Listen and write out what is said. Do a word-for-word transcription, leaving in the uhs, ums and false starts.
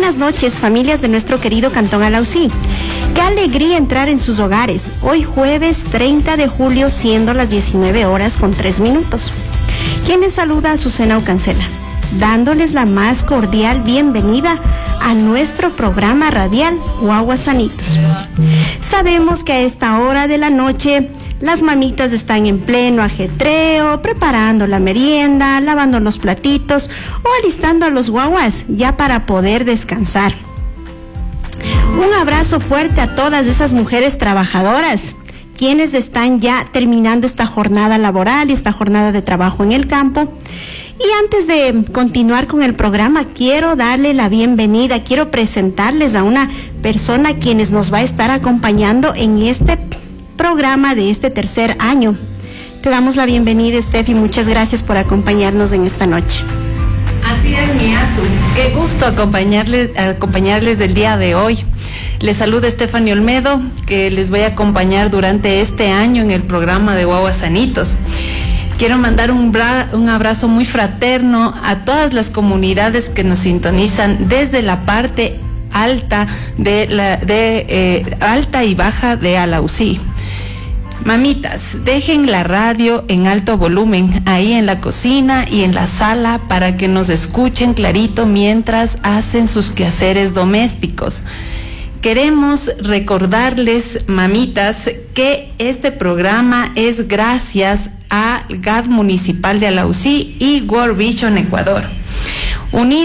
buenas noches, familias de nuestro querido Cantón Alausí. Qué alegría entrar en sus hogares. Hoy jueves treinta de julio, siendo las diecinueve horas con tres minutos. Quien les saluda, Azucena Ucancela, dándoles la más cordial bienvenida a nuestro programa radial Guaguas Sanitos. Sabemos que a esta hora de la noche las mamitas están en pleno ajetreo, preparando la merienda, lavando los platitos o alistando a los guaguas ya para poder descansar. Un abrazo fuerte a todas esas mujeres trabajadoras, quienes están ya terminando esta jornada laboral y esta jornada de trabajo en el campo. Y antes de continuar con el programa, quiero darle la bienvenida, quiero presentarles a una persona quienes nos va a estar acompañando en este programa de este tercer año. Te damos la bienvenida, Steffi, muchas gracias por acompañarnos en esta noche. Así es, mi Azu. Qué gusto acompañarles, acompañarles del día de hoy. Les saluda Stephanie Olmedo, que les voy a acompañar durante este año en el programa de Guaguas Sanitos. Quiero mandar un, bra- un abrazo muy fraterno a todas las comunidades que nos sintonizan desde la parte alta de la de eh, alta y baja de Alausí. Mamitas, dejen la radio en alto volumen, ahí en la cocina y en la sala, para que nos escuchen clarito mientras hacen sus quehaceres domésticos. Queremos recordarles, mamitas, que este programa es gracias a G A D Municipal de Alausí y World Vision Ecuador. Unidos